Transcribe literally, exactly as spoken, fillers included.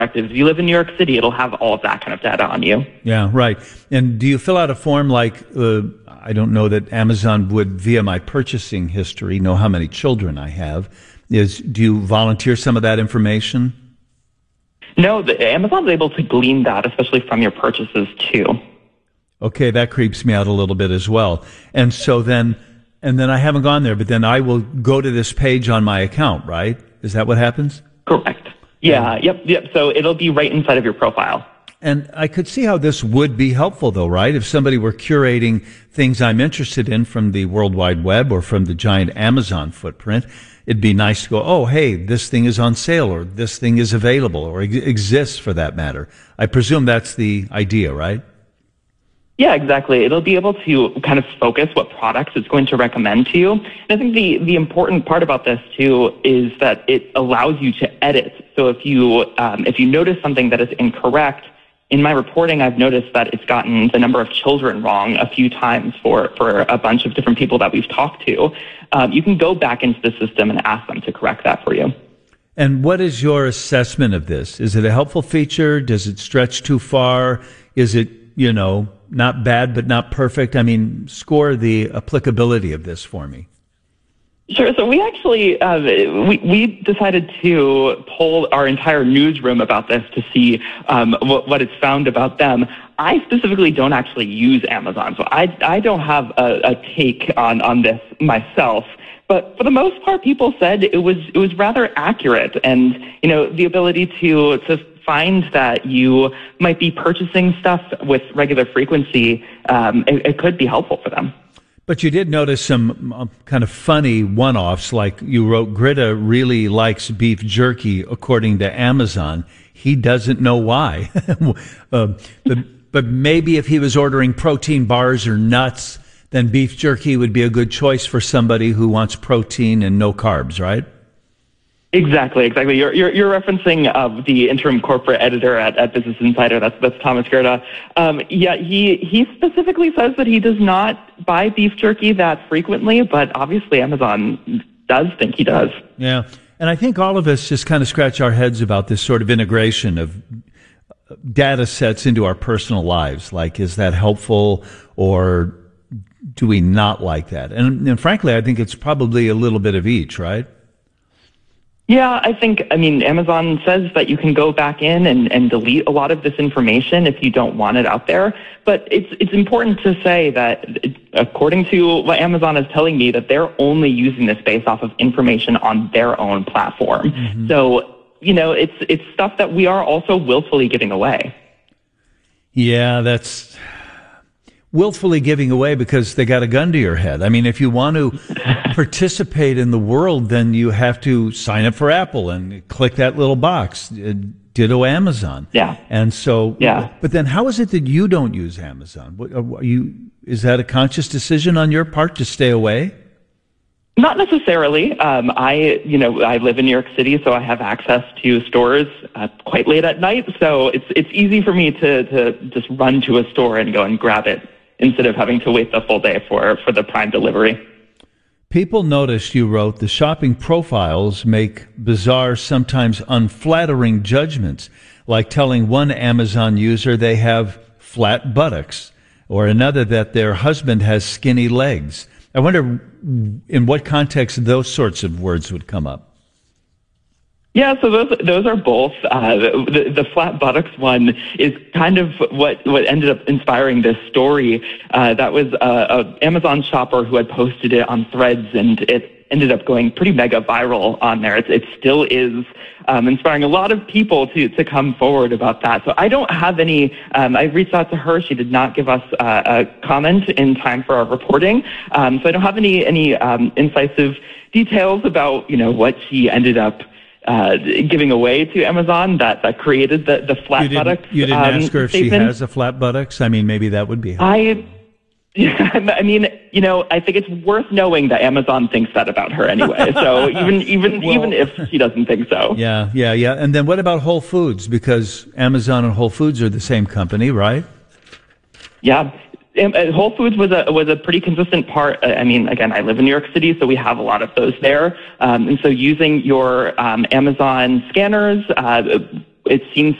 If you live in New York City, it'll have all of that kind of data on you. Yeah, right. And do you fill out a form like, uh, I don't know that Amazon would, via my purchasing history, know how many children I have. Is do you volunteer some of that information? No, the, Amazon's able to glean that, especially from your purchases, too. Okay, that creeps me out a little bit as well. And so then, and then I haven't gone there, but then I will go to this page on my account, right? Is that what happens? Correct. Yeah, and, yep, yep. So it'll be right inside of your profile. And I could see how this would be helpful, though, right? If somebody were curating things I'm interested in from the World Wide Web or from the giant Amazon footprint, it'd be nice to go, oh, hey, this thing is on sale, or this thing is available, or ex- exists for that matter. I presume that's the idea, right? Yeah, exactly. It'll be able to kind of focus what products it's going to recommend to you. And I think the, the important part about this, too, is that it allows you to edit. So if you um, if you notice something that is incorrect, in my reporting, I've noticed that it's gotten the number of children wrong a few times for, for a bunch of different people that we've talked to. Um, you can go back into the system and ask them to correct that for you. And what is your assessment of this? Is it a helpful feature? Does it stretch too far? Is it, you know, not bad but not perfect? I mean, score the applicability of this for me. Sure. So we actually uh, we we decided to poll our entire newsroom about this to see um, what, what it's found about them. I specifically don't actually use Amazon, so I I don't have a, a take on on this myself. But for the most part, people said it was it was rather accurate, and you know the ability to to find that you might be purchasing stuff with regular frequency, um, it, it could be helpful for them. But you did notice some uh, kind of funny one-offs, like you wrote, Greta really likes beef jerky, according to Amazon. He doesn't know why. uh, but, but maybe if he was ordering protein bars or nuts, then beef jerky would be a good choice for somebody who wants protein and no carbs, right? Exactly, exactly. You're you're, you're referencing uh, the interim corporate editor at, at Business Insider. That's that's Thomas Gerda. Um, yeah, he he specifically says that he does not buy beef jerky that frequently, but obviously Amazon does think he does. Yeah, and I think all of us just kind of scratch our heads about this sort of integration of data sets into our personal lives. Like, is that helpful, or do we not like that? And, and frankly, I think it's probably a little bit of each, right? Yeah, I think, I mean, Amazon says that you can go back in and, and delete a lot of this information if you don't want it out there. But it's it's important to say that, according to what Amazon is telling me, that they're only using this based off of information on their own platform. Mm-hmm. So, you know, it's it's stuff that we are also willfully giving away. Yeah, that's willfully giving away because they got a gun to your head. I mean, if you want to participate in the world, then you have to sign up for Apple and click that little box. Ditto Amazon. Yeah. And so, yeah. But then how is it that you don't use Amazon? What, are you, is that a conscious decision on your part to stay away? Not necessarily. Um, I, you know, I live in New York City, so I have access to stores uh, quite late at night. So it's it's easy for me to to just run to a store and go and grab it instead of having to wait the full day for for the Prime delivery. People noticed, you wrote, the shopping profiles make bizarre, sometimes unflattering judgments, like telling one Amazon user they have flat buttocks, or another that their husband has skinny legs. I wonder in what context those sorts of words would come up. Yeah, so those those are both. Uh, the, the flat buttocks one is kind of what, what ended up inspiring this story. Uh, that was an Amazon shopper who had posted it on Threads, and it ended up going pretty mega viral on there. It, it still is um, inspiring a lot of people to to come forward about that. So I don't have any. Um, I reached out to her. She did not give us uh, a comment in time for our reporting. Um, so I don't have any any um, incisive details about you know what she ended up Uh, giving away to Amazon that, that created the, the flat you didn't, buttocks. You didn't um, ask her if statement. she has a flat buttocks? I mean, maybe that would be helpful. I, yeah, I mean, you know, I think it's worth knowing that Amazon thinks that about her anyway. So even even well, even if she doesn't think so. Yeah, yeah, yeah. And then what about Whole Foods? Because Amazon and Whole Foods are the same company, right? Yeah. Whole Foods was a was a pretty consistent part. I mean, again, I live in New York City, so we have a lot of those there. Um, and so using your um, Amazon scanners, uh, it seems